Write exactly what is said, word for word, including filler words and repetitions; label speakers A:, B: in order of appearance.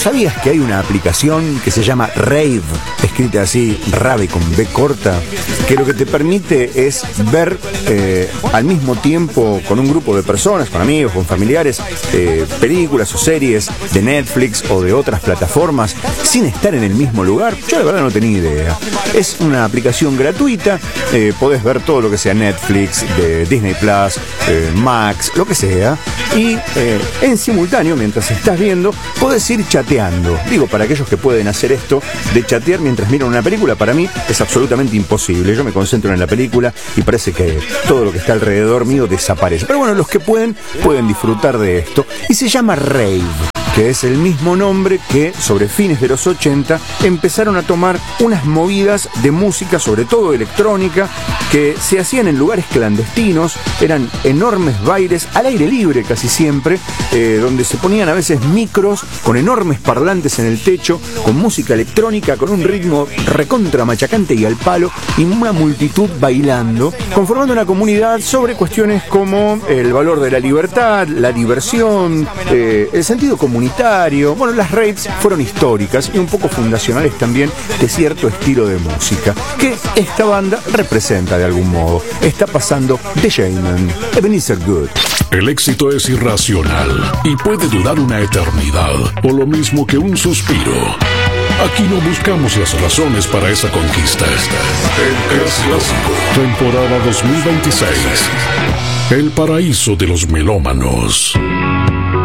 A: sabías que hay una aplicación que se llama Rave, escrita así, rave con B corta, que lo que te permite es ver eh, al mismo tiempo con un grupo de personas, con amigos, con familiares, eh, películas o series de Netflix o de otras plataformas sin estar en el mismo lugar? Yo la verdad no tenía idea. Es una aplicación gratuita, eh, podés ver todo lo que sea Netflix, de Disney Plus, eh, Max, lo que sea, y eh, en simultáneo, mientras estás viendo, podés ir chateando. Digo, para aquellos que pueden hacer esto de chatear mientras miran una película, para mí es absolutamente imposible. Yo me concentro en la película y parece que todo lo que está alrededor mío desaparece. Pero bueno, los que pueden, pueden disfrutar de esto. Y se llama Rave, que es el mismo nombre que sobre fines de los ochenta empezaron a tomar unas movidas de música, sobre todo electrónica, que se hacían en lugares clandestinos. Eran enormes bailes al aire libre casi siempre, eh, donde se ponían a veces micros con enormes parlantes en el techo, con música electrónica, con un ritmo recontra machacante y al palo, y una multitud bailando, conformando una comunidad sobre cuestiones como el valor de la libertad, la diversión, eh, el sentido comunitario. Bueno, las raves fueron históricas y un poco fundacionales también de cierto estilo de música que esta banda representa de algún modo. Está pasando The Shaman, Ebenezer Goode.
B: El éxito es irracional y puede durar una eternidad, o lo mismo que un suspiro. Aquí no buscamos las razones para esa conquista. El Clásico, temporada dos mil veintiséis. El paraíso de los melómanos.